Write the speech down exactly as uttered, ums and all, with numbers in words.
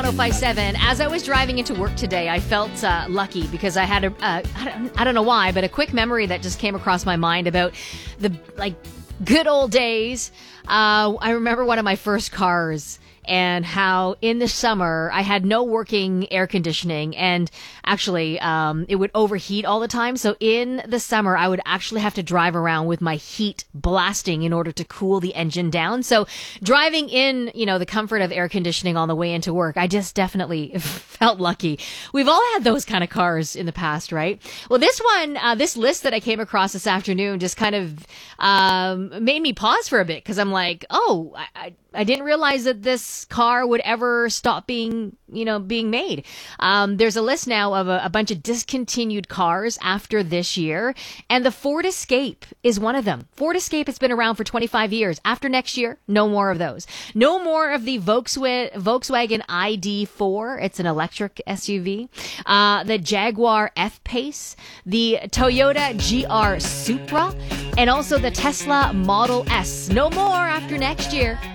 one oh five point seven. As I was driving into work today, I felt uh, lucky because I had a, uh, I, don't, I don't know why, but a quick memory that just came across my mind about the, like, good old days. Uh, I remember one of my first cars and how in the summer I had no working air conditioning, and actually um, it would overheat all the time. So in the summer, I would actually have to drive around with my heat blasting in order to cool the engine down. So driving in, you know, the comfort of air conditioning on the way into work, I just definitely felt lucky. We've all had those kind of cars in the past, right? Well, this one, uh, this list that I came across this afternoon just kind of um, made me pause for a bit, because I'm like, oh, I, I I didn't realize that this car would ever stop being, you know, being made. Um, there's a list now of a, a bunch of discontinued cars after this year, and the Ford Escape is one of them. Ford Escape has been around for twenty-five years. After next year, no more of those. No more of the Volkswagen, Volkswagen I D four. It's an electric S U V. Uh, the Jaguar F-Pace, the Toyota G R Supra, and also the Tesla Model S. No more after next year.